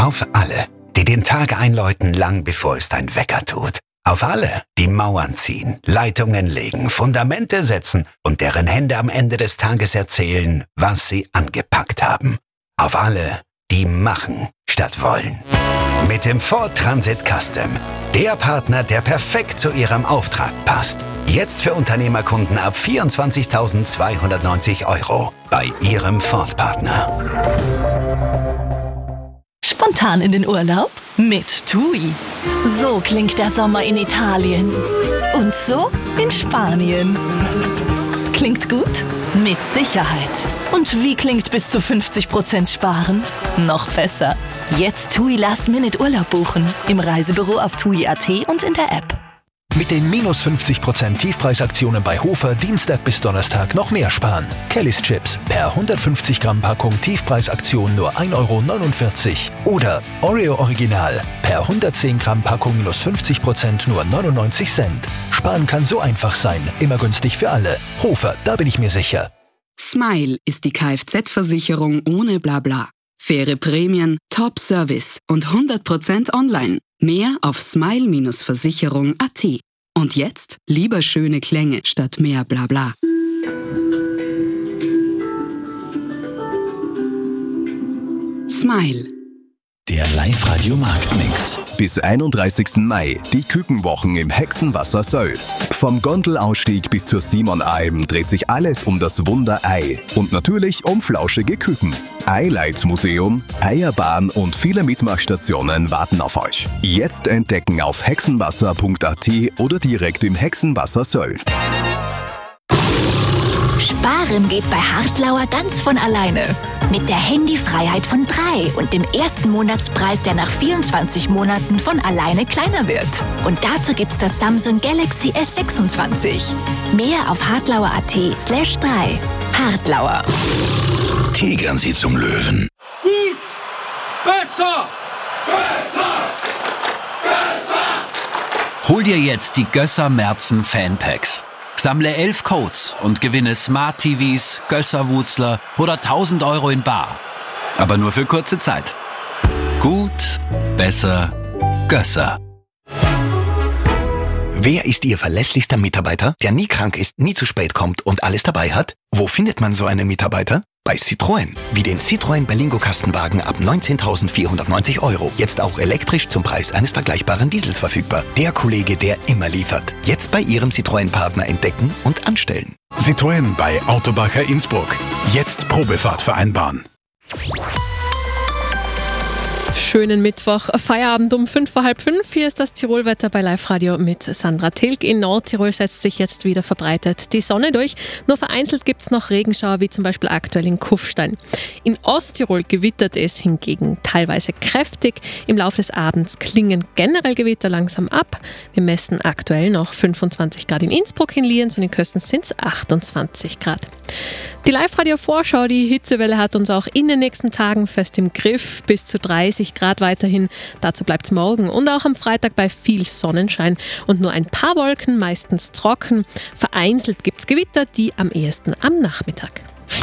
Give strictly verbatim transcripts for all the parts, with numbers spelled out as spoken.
Auf alle, die den Tag einläuten, lang bevor es dein Wecker tut. Auf alle, die Mauern ziehen, Leitungen legen, Fundamente setzen und deren Hände am Ende des Tages erzählen, was sie angepackt haben. Auf alle, die machen statt wollen. Mit dem Ford Transit Custom. Der Partner, der perfekt zu Ihrem Auftrag passt. Jetzt für Unternehmerkunden ab vierundzwanzigtausendzweihundertneunzig Euro bei Ihrem Ford-Partner. Spontan in den Urlaub? Mit TUI. So klingt der Sommer in Italien. Und so in Spanien. Klingt gut? Mit Sicherheit. Und wie klingt bis zu fünfzig Prozent sparen? Noch besser. Jetzt TUI Last Minute Urlaub buchen. Im Reisebüro auf tui punkt at und in der App. Mit den minus fünfzig Prozent Tiefpreisaktionen bei Hofer Dienstag bis Donnerstag noch mehr sparen. Kellys Chips per hundertfünfzig Gramm Packung Tiefpreisaktion nur ein Euro neunundvierzig. Oder Oreo Original per hundertzehn Gramm Packung minus fünfzig Prozent nur neunundneunzig Cent. Sparen kann so einfach sein. Immer günstig für alle. Hofer, da bin ich mir sicher. Smile ist die Kfz-Versicherung ohne Blabla. Faire Prämien, Top-Service und hundert Prozent online. Mehr auf smile Bindestrich versicherung punkt at. Und jetzt lieber schöne Klänge statt mehr Blabla. Smile. Der Live-Radio-Marktmix. Bis einunddreißigsten Mai die Kükenwochen im Hexenwasser Söll. Vom Gondelausstieg bis zur Simon-Alm dreht sich alles um das Wunder Ei. Und natürlich um flauschige Küken. Eileitmuseum, Eierbahn und viele Mitmachstationen warten auf euch. Jetzt entdecken auf hexenwasser punkt at oder direkt im Hexenwasser Söll. Sparen geht bei Hartlauer ganz von alleine. Mit der Handyfreiheit von drei und dem ersten Monatspreis, der nach vierundzwanzig Monaten von alleine kleiner wird. Und dazu gibt's das Samsung Galaxy S sechsundzwanzig. Mehr auf hartlauer punkt at slash drei. Hartlauer. Tigern Sie zum Löwen. Gut! Besser! Besser! Besser! Hol dir jetzt die Gösser Merzen Fanpacks. Sammle elf Codes und gewinne Smart T Vs, Gösser-Wutzler oder tausend Euro in bar. Aber nur für kurze Zeit. Gut, besser, Gösser. Wer ist Ihr verlässlichster Mitarbeiter, der nie krank ist, nie zu spät kommt und alles dabei hat? Wo findet man so einen Mitarbeiter? Bei Citroën. Wie den Citroën Berlingo Kastenwagen ab neunzehntausendvierhundertneunzig Euro. Jetzt auch elektrisch zum Preis eines vergleichbaren Diesels verfügbar. Der Kollege, der immer liefert. Jetzt bei Ihrem Citroën-Partner entdecken und anstellen. Citroën bei Autobacher Innsbruck. Jetzt Probefahrt vereinbaren. Schönen Mittwoch, Feierabend um fünf vor halb fünf. Hier ist das Tirolwetter bei Live Radio mit Sandra Tilg. In Nordtirol setzt sich jetzt wieder verbreitet die Sonne durch. Nur vereinzelt gibt es noch Regenschauer, wie zum Beispiel aktuell in Kufstein. In Osttirol gewittert es hingegen teilweise kräftig. Im Laufe des Abends klingen generell Gewitter langsam ab. Wir messen aktuell noch fünfundzwanzig Grad in Innsbruck, in Lienz und in Köstens sind es achtundzwanzig Grad. Die Live Radio Vorschau, die Hitzewelle hat uns auch in den nächsten Tagen fest im Griff. Bis zu dreißig Grad weiterhin. Dazu bleibt es morgen und auch am Freitag bei viel Sonnenschein und nur ein paar Wolken, meistens trocken. Vereinzelt gibt es Gewitter, die am ehesten am Nachmittag.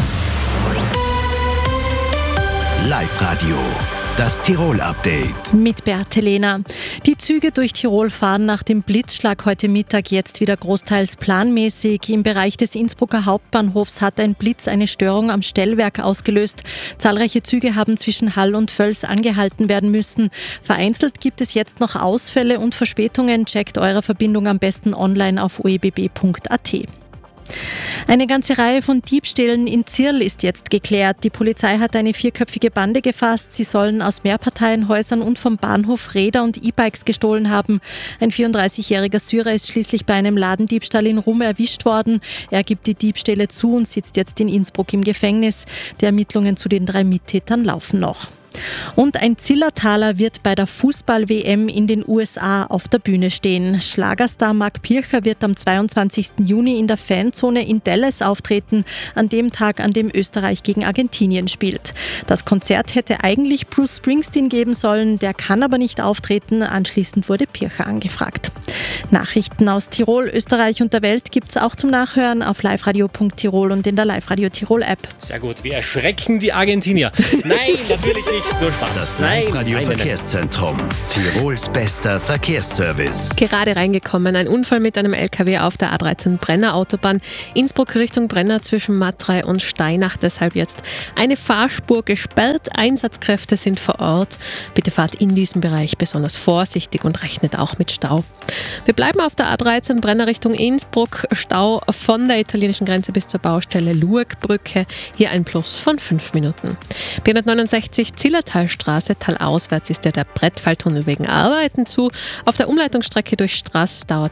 Live Radio. Das Tirol-Update. Mit Beate Lehner. Die Züge durch Tirol fahren nach dem Blitzschlag heute Mittag jetzt wieder großteils planmäßig. Im Bereich des Innsbrucker Hauptbahnhofs hat ein Blitz eine Störung am Stellwerk ausgelöst. Zahlreiche Züge haben zwischen Hall und Völs angehalten werden müssen. Vereinzelt gibt es jetzt noch Ausfälle und Verspätungen. Checkt eure Verbindung am besten online auf o e b b punkt a t. Eine ganze Reihe von Diebstählen in Zirl ist jetzt geklärt. Die Polizei hat eine vierköpfige Bande gefasst. Sie sollen aus Mehrparteienhäusern und vom Bahnhof Räder und E-Bikes gestohlen haben. Ein vierunddreißigjähriger Syrer ist schließlich bei einem Ladendiebstahl in Rum erwischt worden. Er gibt die Diebstähle zu und sitzt jetzt in Innsbruck im Gefängnis. Die Ermittlungen zu den drei Mittätern laufen noch. Und ein Zillertaler wird bei der Fußball-W M in den U S A auf der Bühne stehen. Schlagerstar Mark Pircher wird am zweiundzwanzigsten Juni in der Fanzone in Dallas auftreten, an dem Tag, an dem Österreich gegen Argentinien spielt. Das Konzert hätte eigentlich Bruce Springsteen geben sollen, der kann aber nicht auftreten. Anschließend wurde Pircher angefragt. Nachrichten aus Tirol, Österreich und der Welt gibt es auch zum Nachhören auf liveradio punkt tirol und in der Live-Radio Tirol-App. Sehr gut, wir erschrecken die Argentinier. Nein, natürlich nicht, nur Spaß. Das Nein, Live-Radio nein, nein, Verkehrszentrum. Tirols bester Verkehrsservice. Gerade reingekommen, ein Unfall mit einem L K W auf der A dreizehn Brenner Autobahn. Innsbruck Richtung Brenner zwischen Matrei und Steinach. Deshalb jetzt eine Fahrspur gesperrt. Einsatzkräfte sind vor Ort. Bitte fahrt in diesem Bereich besonders vorsichtig und rechnet auch mit Stau. Wir bleiben auf der A dreizehn Brenner Richtung Innsbruck. Stau von der italienischen Grenze bis zur Baustelle Lurgbrücke. Hier ein Plus von fünf Minuten. B hundertneunundsechzig Zillertalstraße, talauswärts ist ja der Brettfalltunnel wegen Arbeiten zu. Auf der Umleitungsstrecke durch Straß dauert